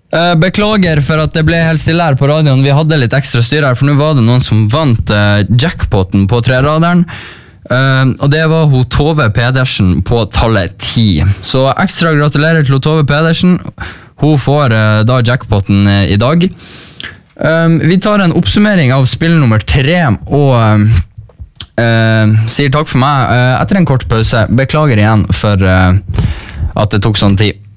Beklager for at det ble helt stille her på radioen. Vi hadde litt ekstra styr her, for nå var det noen som vant jackpoten på treraderen. Og det var hun Tove Pedersen på tallet 10. Så ekstra gratulerer til Tove Pedersen. Hun får da jackpoten i dag. Vi tar en oppsummering av spill nummer 3 og sier takk for meg etter en kort pause. Beklager igjen for at det tok sånn tid.